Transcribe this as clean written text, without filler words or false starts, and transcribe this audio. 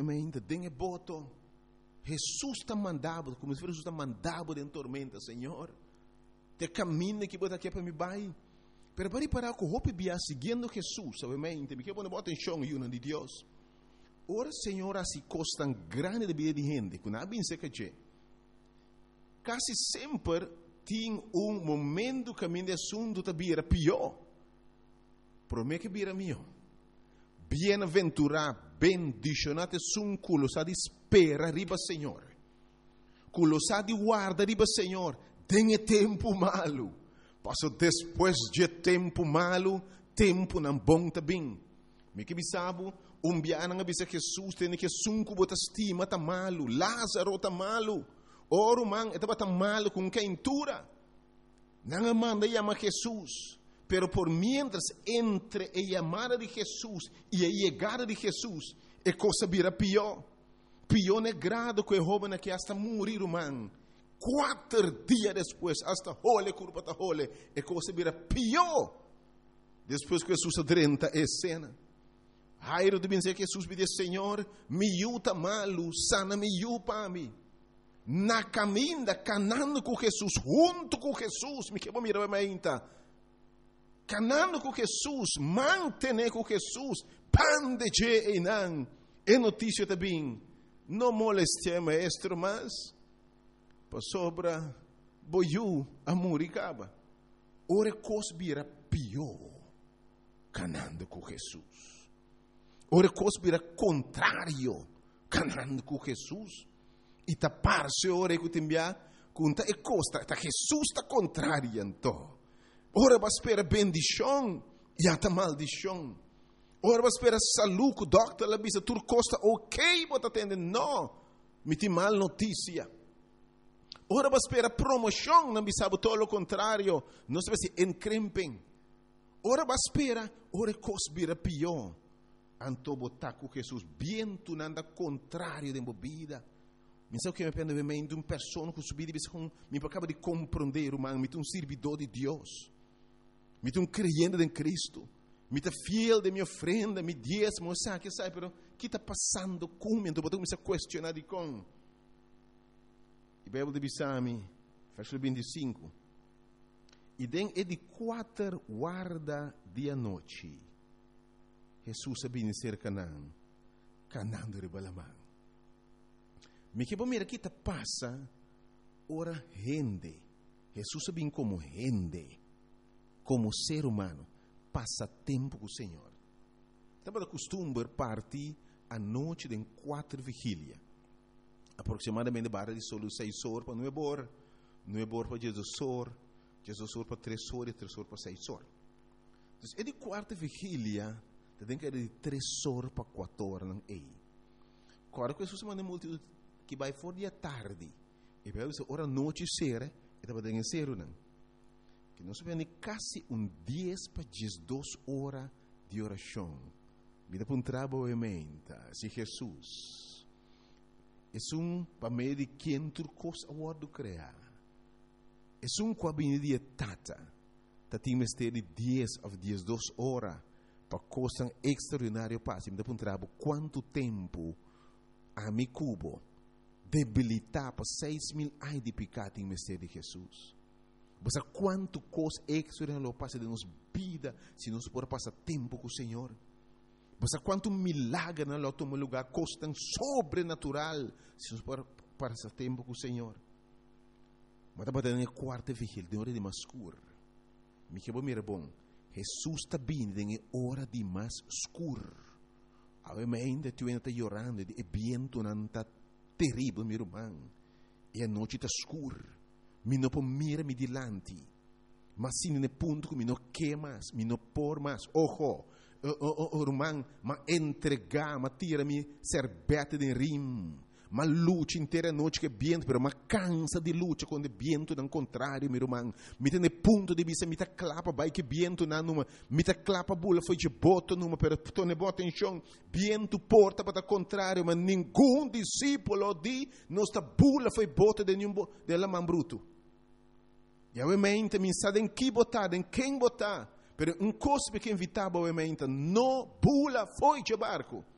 obviamente, tem boto. Jesus está mandado, como se Jesus está mandado em tormenta, Senhor. Te caminho que bota aqui para me vai. Pero para que o hope via seguindo Jesus, obviamente, me quero botar atenção e de Deus. Ora, Senhor, assim costam grande de vida de gente, que não bem se que quase sempre tem momento que a minha assunto está vira pior. Por mim que vira melhor. Bem-aventurado, bendicionado sun culo sa di spera riba Senhor. Culo sa di guarda riba Senhor. Tem tempo malo. Passo depois de tempo malo, tempo não bom também. Me que bisabo, biana nga bisa Jesus tem que sunku bota estima tá malo, Lázaro tá malo. Oro man etaba tá malo com quem tura. Não manda chama Jesus. Pero por mientras entre a llamada de Jesús y a llegada de Jesús, a cosa vira pior. Pior negrado que el joven que hasta morir, man. 4 días después, hasta jole, curva ta jole, a cosa vira pior. Después que Jesús adrenta a escena. Jairo de dizer que Jesus me diz, Senhor, me yuta malo, sana me yu para mim. Na caminda, canando com Jesus, junto com Jesus, me quebra mirar a minha canando com Jesus, mantener com Jesus, pan de je enan, é notícia também, não moleste maestro, mas, para sobra, boiu, amor e caba. Ora, cosbira pior, canando com Jesus. Ora, cosbira contrário, canando com Jesus. E tapar-se, ora, que te enviar, conta e costa, Jesus está contrário, então. Ora vai esperar bendição e até maldição. Ora vai esperar saúde, o doctor lá bisa tur costa ok, bota atender não, me tem mal notícia. Ora vai esperar promoção, não bisa todo o contrário, não se vai se encrempem. Ora vai esperar, ora cosbira pior. Anto botar com Jesus bem tu nanda contrário de bebida. Me sabe que me pende de uma pessoa que subir e me acaba de compreender, humano, me tem servidor de Deus. Me tem creyente em Cristo. Me tem fiel de minha ofrenda, me diezmo, sabe, pero que está passando comigo? Então, eu me questionar de com. E Bíblia de Bissami, versículo 25. E den é de 4 guarda dia noite. Jesus sabia ser Canaã, Canaã de Balamã. Me que bom mira que está passa, ora rende. Jesus sabia como rende. Como ser humano, passa tempo com o Senhor. Estava de costume partir à noite de 4 vigílias. Aproximadamente barra de solo 6 horas para 9 horas. 9 horas para 16 horas. 16 horas para 3 horas e 3 horas para 6 horas. Então, é de 4 vigília, tem que ir de 3 horas para 4 horas. Não é. Agora, que Jesus manda multidão que vai fora de tarde. E vai dizer, hora noite será, e estava dentro de ser, não. Que nós vemos quase 10 para 12 horas de oração. Vida para um trabalho se Jesus é para meio de quem turcos a word criar. É com a benedita tata. Tem mistério de 10 a 12 horas para coisa extraordinária passe. Vida para um trabalho quanto tempo a mi cubo debilitar para 6.000 anos de pecado em mistério de Jesus. Você quanto coisa extraordinária passa de nossa vida se nós podemos passar tempo com o Senhor. Você quanto milagre na nosso lugar coisa sobrenatural se nós podemos passar tempo com o Senhor. Mas estava dando a 4ª vigília, de hora de mais escuro. Me que bom, bom. Jesus está vindo em hora de mais escuro. Ainda tu ainda está chorando, e vento não está terrível, meu irmão. E a noite está escura. Me não pode mirar-me delante. Mas se no ponto que me não quer mais, me não por mais. Ojo, irmão, mas entregar, mas tira-me serbete de rim. Mas luta inteira noite que vento, mas cansa de luta quando vento não contrário, meu irmão. Me tem ponto de vista, me tá clapa, vai que vento não numa, me tá clapa bula foi de boto numa, pero tu ne bota em chão, vento porta para contrário, mas nenhum discípulo de nossa bula foi bota de nenhum dela man bruto. E obviamente me sabe em que botar, em quem botar, pero um cospe que invitava obviamente, no bula foi de barco.